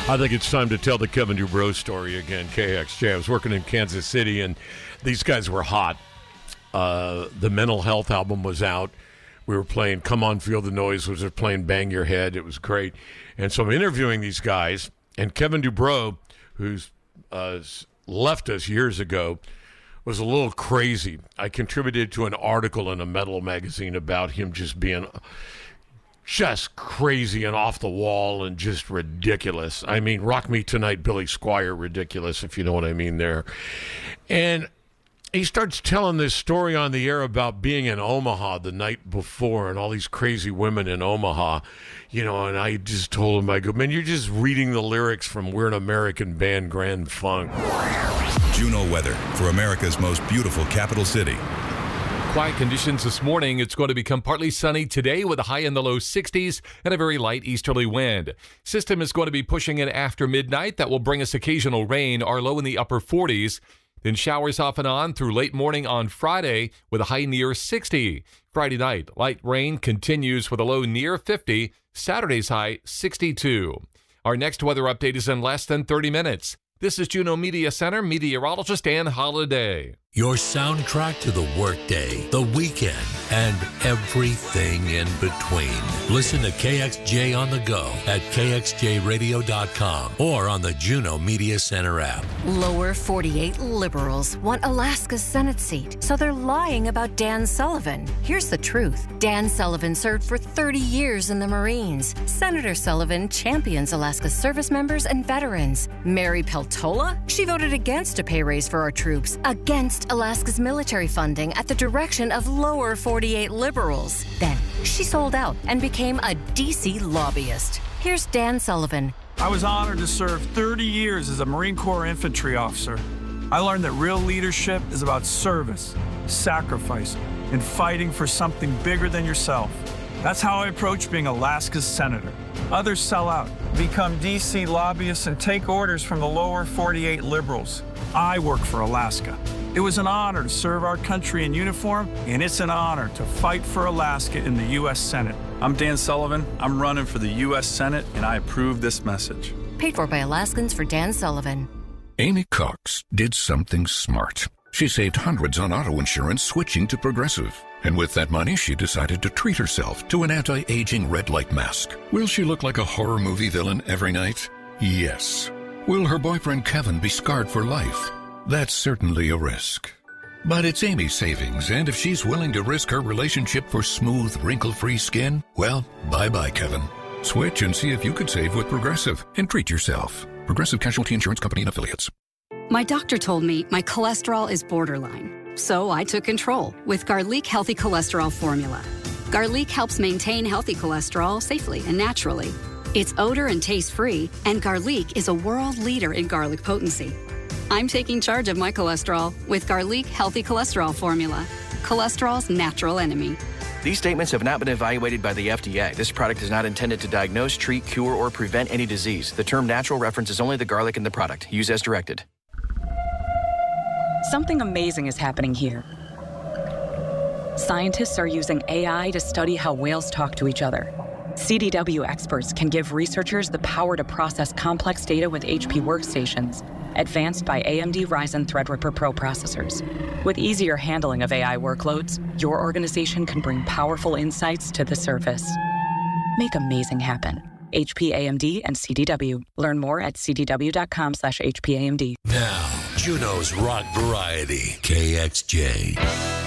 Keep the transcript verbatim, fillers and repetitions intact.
I think it's time to tell the Kevin Dubrow story again, K X J. I was working in Kansas City, and these guys were hot. Uh, the Mental Health album was out. We were playing Come On Feel the Noise, which was playing Bang Your Head. It was great. And so I'm interviewing these guys, and Kevin Dubrow, who's uh, left us years ago, was a little crazy. I contributed to an article in a metal magazine about him just being just crazy and off the wall and just ridiculous. I mean, Rock Me Tonight, Billy Squier, ridiculous, if you know what I mean there. And he starts telling this story on the air about being in Omaha the night before and all these crazy women in Omaha, you know, and I just told him, I go, man, you're just reading the lyrics from We're an American Band, Grand Funk. Juno weather for America's most beautiful capital city. Quiet conditions this morning. It's going to become partly sunny today with a high in the low sixties and a very light easterly wind. System is going to be pushing in after midnight. That will bring us occasional rain, our low in the upper forties. Then showers off and on through late morning on Friday with a high near sixty. Friday night, light rain continues with a low near fifty. Saturday's high sixty-two. Our next weather update is in less than thirty minutes. This is Juneau Media Center meteorologist Ann Holiday. Your soundtrack to the workday, the weekend, and everything in between. Listen to K X J on the go at K X J radio dot com or on the Juneau Media Center app. Lower forty-eight liberals want Alaska's Senate seat, so they're lying about Dan Sullivan. Here's the truth. Dan Sullivan served for thirty years in the Marines. Senator Sullivan champions Alaska's service members and veterans. Mary Peltola? She voted against a pay raise for our troops, against Alaska's military funding at the direction of lower forty-eight liberals. Then she sold out and became a D C lobbyist. Here's Dan Sullivan. I was honored to serve thirty years as a Marine Corps infantry officer. I learned that real leadership is about service, sacrifice, and fighting for something bigger than yourself. That's how I approach being Alaska's senator. Others sell out, become D C lobbyists, and take orders from the lower forty-eight liberals. I work for Alaska. It was an honor to serve our country in uniform, and it's an honor to fight for Alaska in the U S Senate. I'm Dan Sullivan. I'm running for the U S Senate, and I approve this message. Paid for by Alaskans for Dan Sullivan. Amy Cox did something smart. She saved hundreds on auto insurance switching to Progressive. And with that money, she decided to treat herself to an anti-aging red light mask. Will she look like a horror movie villain every night? Yes. Will her boyfriend Kevin be scarred for life? That's certainly a risk. But it's Amy's savings, and if she's willing to risk her relationship for smooth, wrinkle-free skin, well, bye-bye, Kevin. Switch and see if you could save with Progressive and treat yourself. Progressive Casualty Insurance Company and Affiliates. My doctor told me my cholesterol is borderline, so I took control with Garlic Healthy Cholesterol Formula. Garlic helps maintain healthy cholesterol safely and naturally. It's odor and taste-free, and Garlic is a world leader in garlic potency. I'm taking charge of my cholesterol with Garlic Healthy Cholesterol Formula, cholesterol's natural enemy. These statements have not been evaluated by the F D A. This product is not intended to diagnose, treat, cure, or prevent any disease. The term natural references only the garlic in the product. Use as directed. Something amazing is happening here. Scientists are using A I to study how whales talk to each other. C D W experts can give researchers the power to process complex data with H P workstations, advanced by A M D Ryzen Threadripper Pro processors. With easier handling of A I workloads, your organization can bring powerful insights to the surface. Make amazing happen. H P, A M D, and C D W. Learn more at c d w dot com slash H P A M D. Now, Juneau's rock variety, K X J.